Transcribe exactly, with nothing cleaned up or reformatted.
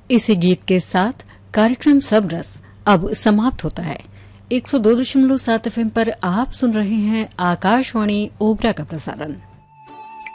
इसी गीत के साथ कार्यक्रम सब रस अब समाप्त होता है। एक सौ दो दशमलव सात एफ एम पर आप सुन रहे हैं आकाशवाणी ओबरा का प्रसारण।